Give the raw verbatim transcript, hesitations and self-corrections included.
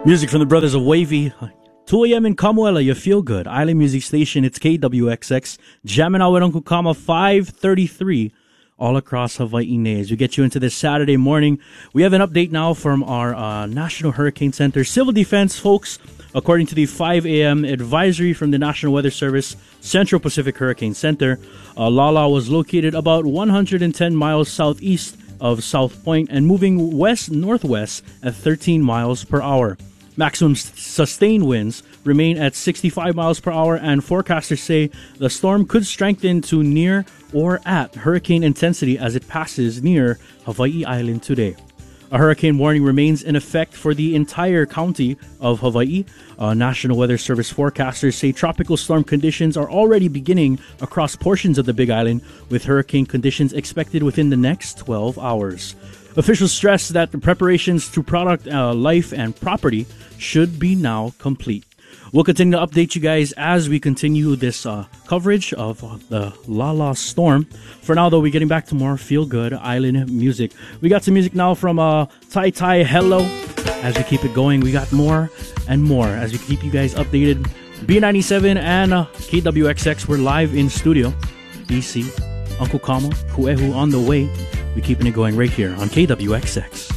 Music from the Brothers of Wavy. two a.m. in Kamuela, you feel good. Island Music Station, it's K W X X. Jamming out with Uncle Kama, five thirty-three, all across Hawaii. As we get you into this Saturday morning, we have an update now from our uh, National Hurricane Center. Civil Defense, folks, according to the five a.m. advisory from the National Weather Service, Central Pacific Hurricane Center, uh, Lala was located about one hundred ten miles southeast of South Point and moving west-northwest at thirteen miles per hour. Maximum sustained winds remain at sixty-five miles per hour, and forecasters say the storm could strengthen to near or at hurricane intensity as it passes near Hawaii Island today. A hurricane warning remains in effect for the entire county of Hawaii. Uh, National Weather Service forecasters say tropical storm conditions are already beginning across portions of the Big Island, with hurricane conditions expected within the next twelve hours. Officials stress that the preparations to protect uh, life and property should be now complete. We'll continue to update you guys as we continue this uh, coverage of uh, the Lala storm. For now, though, we're getting back to more feel-good island music. We got some music now from uh, Tai Tai Hello. As we keep it going, we got more and more as we keep you guys updated. B ninety-seven and uh, K W X X, we're live in studio. D C, Uncle Kama, Kuehu on the way. We're keeping it going right here on K W X X.